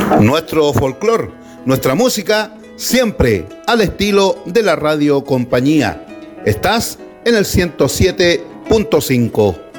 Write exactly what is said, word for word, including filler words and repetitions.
Nuestro folclor, nuestra música, siempre al estilo de la Radio Compañía. Estás en el ciento siete punto cinco.